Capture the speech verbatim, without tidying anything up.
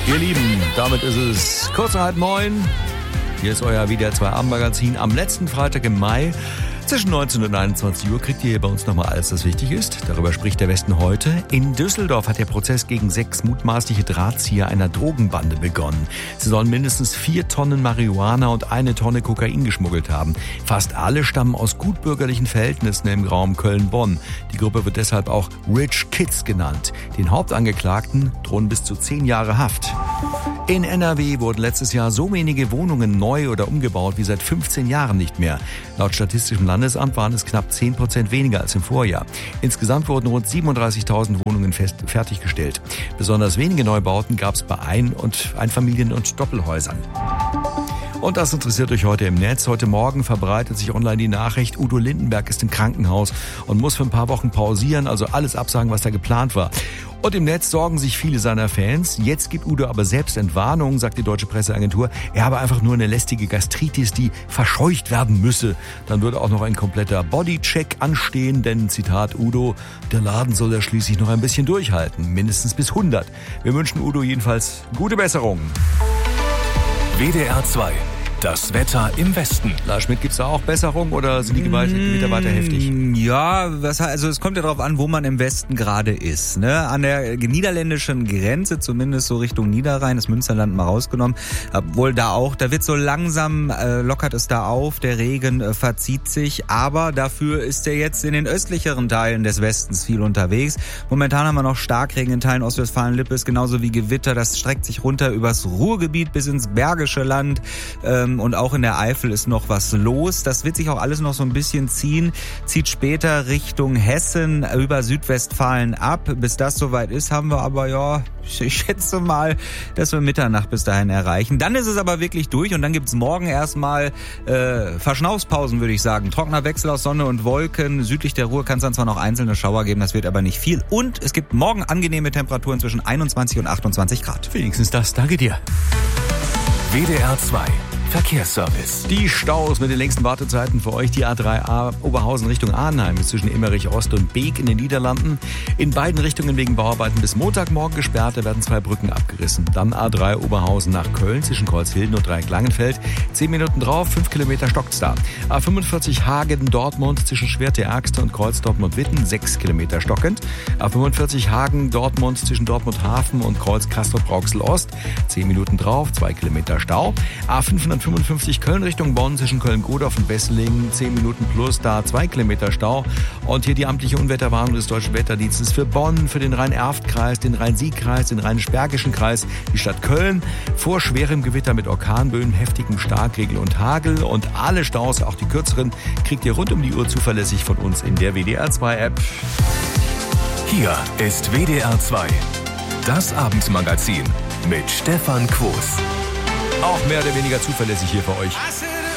Ihr Lieben, damit ist es kurz nach halb neun. Hier ist euer W D R zwei Abendmagazin am letzten Freitag im Mai. Zwischen neunzehn und einundzwanzig Uhr kriegt ihr hier bei uns nochmal alles, was wichtig ist. Darüber spricht der Westen heute. In Düsseldorf hat der Prozess gegen sechs mutmaßliche Drahtzieher einer Drogenbande begonnen. Sie sollen mindestens vier Tonnen Marihuana und eine Tonne Kokain geschmuggelt haben. Fast alle stammen aus gutbürgerlichen Verhältnissen im Raum Köln-Bonn. Die Gruppe wird deshalb auch Rich Kids genannt. Den Hauptangeklagten drohen bis zu zehn Jahre Haft. In N R W wurden letztes Jahr so wenige Wohnungen neu oder umgebaut wie seit fünfzehn Jahren nicht mehr. Laut Statistischem Landesamt waren es knapp zehn Prozent weniger als im Vorjahr. Insgesamt wurden rund siebenunddreißigtausend Wohnungen fest, fertiggestellt. Besonders wenige Neubauten gab es bei Ein- und Einfamilien- und Doppelhäusern. Und das interessiert euch heute im Netz. Heute Morgen verbreitet sich online die Nachricht, Udo Lindenberg ist im Krankenhaus und muss für ein paar Wochen pausieren, also alles absagen, was da geplant war. Und im Netz sorgen sich viele seiner Fans. Jetzt gibt Udo aber selbst Entwarnung, sagt die Deutsche Presseagentur. Er habe einfach nur eine lästige Gastritis, die verscheucht werden müsse. Dann würde auch noch ein kompletter Bodycheck anstehen, denn, Zitat Udo, der Laden soll ja schließlich noch ein bisschen durchhalten, mindestens bis hundert. Wir wünschen Udo jedenfalls gute Besserung. W D R zwei. Das Wetter im Westen. Lars Schmidt, gibt's da auch Besserung oder sind die Gewitter weiter heftig? Ja, was, also es kommt ja darauf an, wo man im Westen gerade ist. Ne? An der niederländischen Grenze, zumindest so Richtung Niederrhein, das Münsterland mal rausgenommen. Obwohl da auch, da wird so langsam, äh, lockert es da auf, der Regen äh, verzieht sich. Aber dafür ist er jetzt in den östlicheren Teilen des Westens viel unterwegs. Momentan haben wir noch Starkregen in Teilen Ostwestfalen-Lippes, genauso wie Gewitter. Das streckt sich runter übers Ruhrgebiet bis ins Bergische Land. Ähm, Und auch in der Eifel ist noch was los. Das wird sich auch alles noch so ein bisschen ziehen. Zieht später Richtung Hessen über Südwestfalen ab. Bis das soweit ist, haben wir aber, ja, ich schätze mal, dass wir Mitternacht bis dahin erreichen. Dann ist es aber wirklich durch und dann gibt's morgen erstmal äh, Verschnaufspausen, würde ich sagen. Trockener Wechsel aus Sonne und Wolken. Südlich der Ruhr kann es dann zwar noch einzelne Schauer geben, das wird aber nicht viel. Und es gibt morgen angenehme Temperaturen zwischen einundzwanzig und achtundzwanzig Grad. Wenigstens das, danke dir. W D R zwei. Verkehrsservice. Die Staus mit den längsten Wartezeiten für euch. Die A drei A Oberhausen Richtung Arnheim ist zwischen Emmerich Ost und Beek in den Niederlanden. In beiden Richtungen wegen Bauarbeiten bis Montagmorgen gesperrt. Da werden zwei Brücken abgerissen. Dann A drei Oberhausen nach Köln zwischen Kreuzhilden und Dreieck-Langenfeld. Zehn Minuten drauf, fünf Kilometer stockt's da. A fünfundvierzig Hagen-Dortmund zwischen Schwerte-Ergste und Kreuz-Dortmund-Witten. Sechs Kilometer stockend. A fünfundvierzig Hagen-Dortmund zwischen Dortmund-Hafen und Kreuz-Castrop-Rauxel-Ost. Zehn Minuten drauf, zwei Kilometer Stau. A fünfhundertfünfundfünfzig Köln Richtung Bonn zwischen Köln-Godorf und Wesseling, zehn Minuten plus, da zwei Kilometer Stau. Und hier die amtliche Unwetterwarnung des Deutschen Wetterdienstes für Bonn, für den Rhein-Erft-Kreis, den Rhein-Sieg-Kreis, den Rheinisch-Bergischen Kreis, die Stadt Köln. Vor schwerem Gewitter mit Orkanböen, heftigem Starkregen und Hagel. Und alle Staus, auch die kürzeren, kriegt ihr rund um die Uhr zuverlässig von uns in der W D R zwei App. Hier ist W D R zwei. Das Abendmagazin mit Stefan Quos. Auch mehr oder weniger zuverlässig hier für euch.